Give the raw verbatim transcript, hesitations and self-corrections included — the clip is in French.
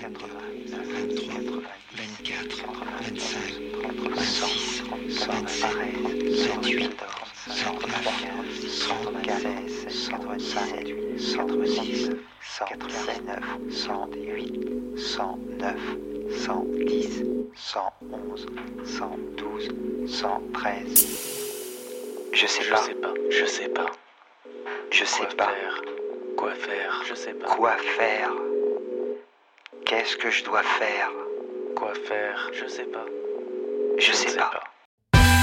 vingt-trois, vingt-quatre, vingt-cinq, vingt-six, vingt-sept, vingt-huit, vingt-neuf, trente, quatre-vingt-dix-sept, quatre-vingt-dix, quatre-vingt-neuf, cent huit, cent neuf, cent dix, cent onze, cent douze, cent treize. Je sais pas. Je sais pas. Je sais pas. Je sais Quoi pas. faire. Quoi faire. Je sais pas. Quoi faire? Qu'est-ce que je dois faire? Quoi faire. Je sais pas. Je ne sais sais pas. pas.